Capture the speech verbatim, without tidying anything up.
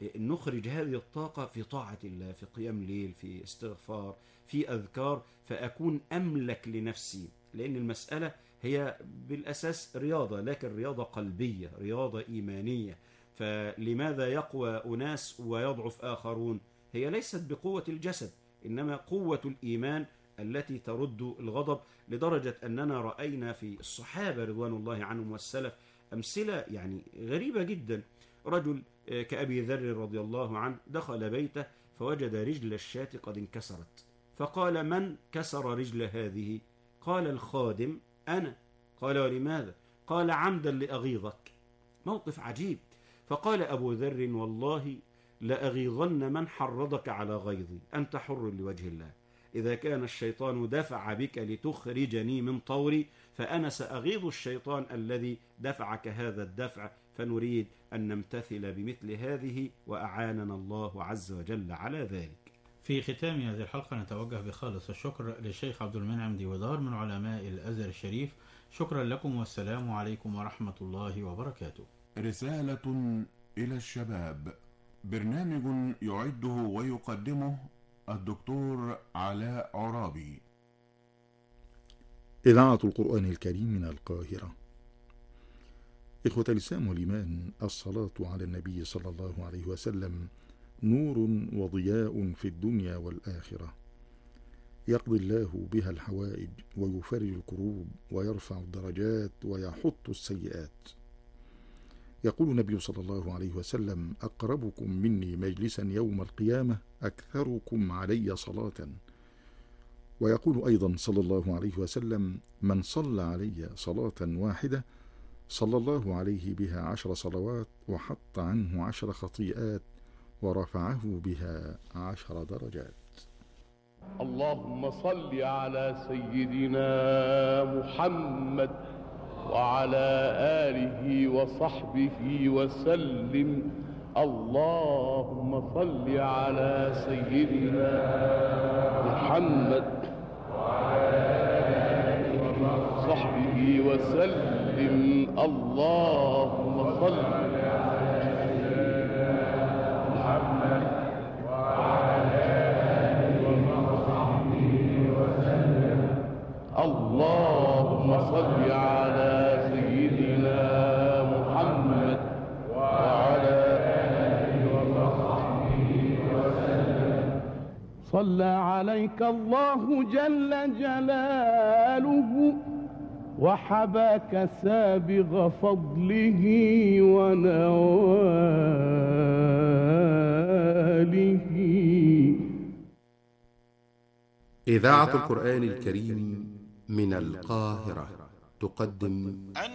نخرج هذه الطاقة في طاعة الله، في قيام ليل، في استغفار، في أذكار، فأكون أملك لنفسي. لأن المسألة هي بالأساس رياضة، لكن رياضة قلبية، رياضة إيمانية. فلماذا يقوى أناس ويضعف آخرون؟ هي ليست بقوة الجسد، إنما قوة الإيمان التي ترد الغضب. لدرجة أننا رأينا في الصحابة رضوان الله عنهم والسلف أمثلة يعني غريبة جدا. رجل كأبي ذر رضي الله عنه دخل بيته فوجد رجل الشاة قد انكسرت، فقال: من كسر رجل هذه؟ قال: الخادم أنا. قال: ولماذا؟ قال: عمدا لأغيظك. موقف عجيب. فقال أبو ذر: والله لأغيظن من حرضك على غيظي، أنت حر لوجه الله. إذا كان الشيطان دفع بك لتخرجني من طوري، فأنا سأغيظ الشيطان الذي دفعك هذا الدفع. فنريد أن نمتثل بمثل هذه، وأعاننا الله عز وجل على ذلك. في ختام هذه الحلقة نتوجه بخالص الشكر للشيخ عبد المنعم ديودار من علماء الأزهر الشريف. شكرا لكم والسلام عليكم ورحمة الله وبركاته. رسالة إلى الشباب، برنامج يعده ويقدمه الدكتور علاء عرابي. إذاعة القرآن الكريم من القاهرة. إخوة الإسلام والإيمان، الصلاة على النبي صلى الله عليه وسلم نور وضياء في الدنيا والآخرة، يقضي الله بها الحوائج ويفرج الكروب ويرفع الدرجات ويحط السيئات. يقول النبي صلى الله عليه وسلم: أقربكم مني مجلسا يوم القيامة أكثركم علي صلاة. ويقول أيضا صلى الله عليه وسلم: من صلى علي صلاة واحدة صلى الله عليه بها عشر صلوات وحط عنه عشر خطيئات ورفعه بها عشر درجات. اللهم صل على سيدنا محمد وعلى آله وصحبه وسلم. اللهم صل على سيدنا محمد وعلى آله وصحبه وسلم. اللهم صل على سيدنا محمد وعلى آله وصحبه وسلم. اللهم صل على سيدنا محمد وعلى آله وصحبه وسلم. صلى عليك الله جل جلاله وحباك سابغ فضله ونواله. إذاعة القرآن الكريم من القاهرة تقدم